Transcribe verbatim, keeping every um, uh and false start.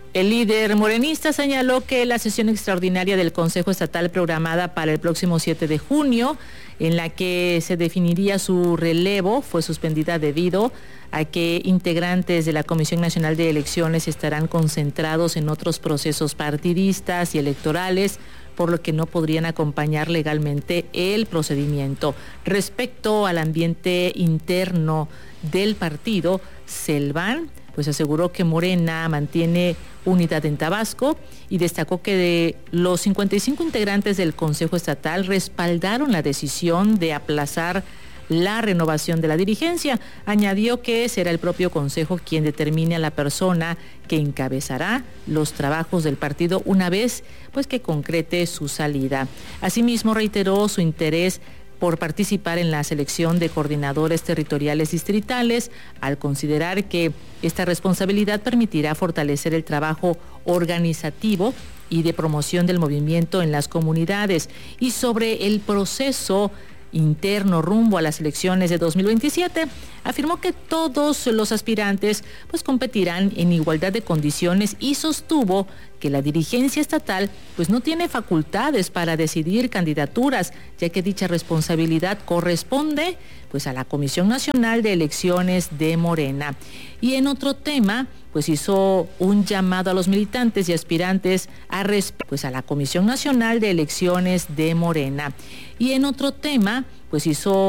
El líder morenista señaló que la sesión extraordinaria del Consejo Estatal programada para el próximo siete de junio, en la que se definiría su relevo, fue suspendida debido a que integrantes de la Comisión Nacional de Elecciones estarán concentrados en otros procesos partidistas y electorales, por lo que no podrían acompañar legalmente el procedimiento. Respecto al ambiente interno del partido, Selván pues aseguró que Morena mantiene unidad en Tabasco y destacó que de los cincuenta y cinco integrantes del Consejo Estatal respaldaron la decisión de aplazar la renovación de la dirigencia. Añadió que será el propio Consejo quien determine a la persona que encabezará los trabajos del partido una vez pues que concrete su salida. Asimismo, reiteró su interés por participar en la selección de coordinadores territoriales distritales, al considerar que esta responsabilidad permitirá fortalecer el trabajo organizativo y de promoción del movimiento en las comunidades. Y sobre el proceso interno rumbo a las elecciones de dos mil veintisiete, afirmó que todos los aspirantes pues competirán en igualdad de condiciones y sostuvo que la dirigencia estatal pues no tiene facultades para decidir candidaturas, ya que dicha responsabilidad corresponde pues a la Comisión Nacional de Elecciones de Morena. Y en otro tema, pues hizo un llamado a los militantes y aspirantes a respetar pues a la Comisión Nacional de Elecciones de Morena. Y en otro tema, pues hizo